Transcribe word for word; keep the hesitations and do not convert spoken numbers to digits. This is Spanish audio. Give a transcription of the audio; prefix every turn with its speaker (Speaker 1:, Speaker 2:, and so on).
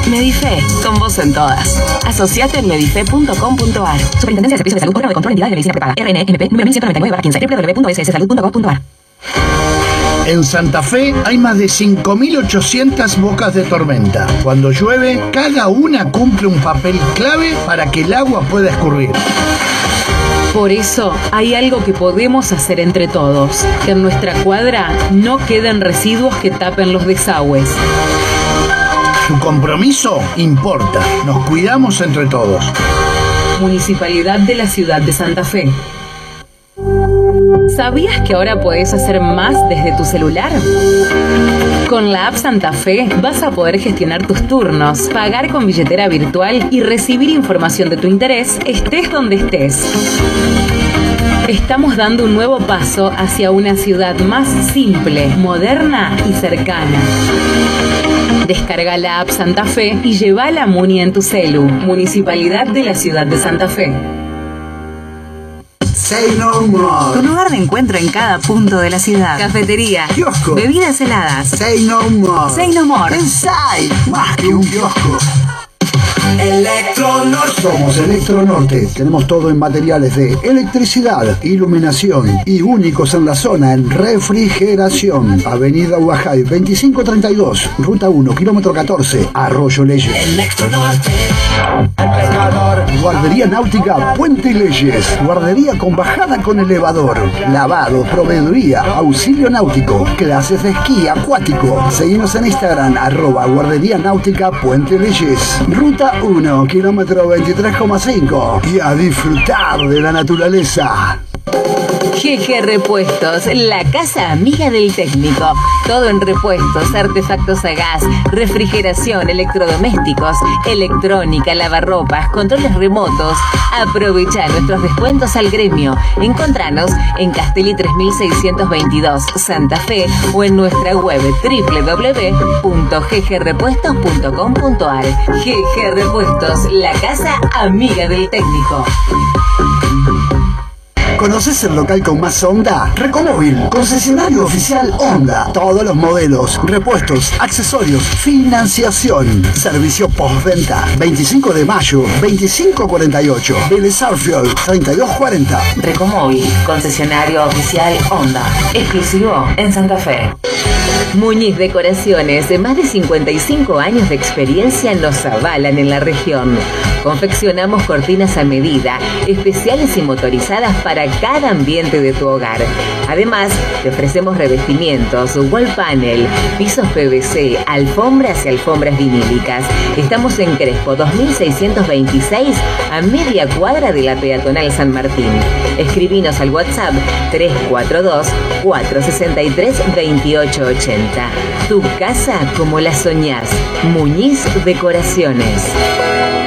Speaker 1: Medife, con vos en todas. Asociate en medife punto com punto ar. Superintendencia de Servicios de Salud, órgano de control de entidades de medicina prepaga. R N M P número mil ciento noventa y nueve barra quince. doble u doble u doble u punto s s salud punto gov punto ar.
Speaker 2: En Santa Fe hay más de cinco mil ochocientas bocas de tormenta. Cuando llueve, cada una cumple un papel clave para que el agua pueda escurrir.
Speaker 3: Por eso hay algo que podemos hacer entre todos, que en nuestra cuadra no queden residuos que tapen los desagües.
Speaker 2: Tu compromiso importa. Nos cuidamos entre todos.
Speaker 3: Municipalidad de la Ciudad de Santa Fe. ¿Sabías que ahora podés hacer más desde tu celular? Con la app Santa Fe vas a poder gestionar tus turnos, pagar con billetera virtual y recibir información de tu interés, estés donde estés. Estamos dando un nuevo paso hacia una ciudad más simple, moderna y cercana. Descarga la app Santa Fe y lleva la Muni en tu celu. Municipalidad de la Ciudad de Santa Fe.
Speaker 4: Say no more.
Speaker 5: Tu lugar de encuentro en cada punto de la ciudad. Cafetería,
Speaker 4: Kiosco,
Speaker 5: bebidas heladas.
Speaker 4: Say no more.
Speaker 5: Say no more.
Speaker 4: Inside, más que un kiosco.
Speaker 2: Electronorte. Somos Electronorte. Tenemos todo en materiales de electricidad, iluminación y únicos en la zona en refrigeración. Avenida Huajay veinticinco treinta y dos, Ruta uno, kilómetro catorce, Arroyo Leyes.
Speaker 4: Electronorte. El pescador.
Speaker 2: Guardería Náutica Puente Leyes. Guardería con bajada con elevador. Lavado, proveeduría, auxilio náutico, clases de esquí acuático. Seguimos en Instagram, arroba Guardería Náutica Puente Leyes. Ruta uno, kilómetro veintitrés coma cinco. Y a disfrutar de la naturaleza.
Speaker 3: G G Repuestos, la casa amiga del técnico. Todo en repuestos, artefactos a gas, refrigeración, electrodomésticos, electrónica, lavarropas, controles remotos. Aprovecha nuestros descuentos al gremio. Encontranos en Castelli tres mil seiscientos veintidós, Santa Fe, o en nuestra web doble u doble u doble u punto g g repuestos punto com punto ar. G G Repuestos, la casa amiga del técnico.
Speaker 2: ¿Conoces el local con más onda? Recomóvil, concesionario oficial Honda. Todos los modelos, repuestos, accesorios, financiación, servicio postventa. veinticinco de mayo, veinticinco cuarenta y ocho. Vélez Arfield, treinta y dos cuarenta.
Speaker 1: Recomóvil, concesionario oficial Honda. Exclusivo en Santa Fe.
Speaker 3: Muñiz Decoraciones, de más de cincuenta y cinco años de experiencia, nos avalan en la región. Confeccionamos cortinas a medida, especiales y motorizadas para cada ambiente de tu hogar. Además, te ofrecemos revestimientos, wall panel, pisos P V C, alfombras y alfombras vinílicas. Estamos en Crespo dos mil seiscientos veintiséis, a media cuadra de la peatonal San Martín. Escribinos al WhatsApp tres cuatro dos, cuatro seis tres, dos ocho ocho cero. Tu casa como la soñás. Muñiz Decoraciones.